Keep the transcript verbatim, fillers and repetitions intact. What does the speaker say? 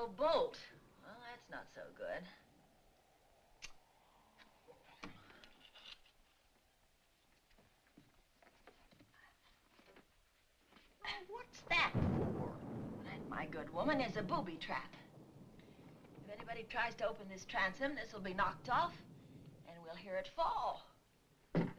hollow bolt. Well, that's not so good. Oh, what's that for? That, my good woman, is a booby trap. If anybody tries to open this transom, this will be knocked off, and we'll hear it fall.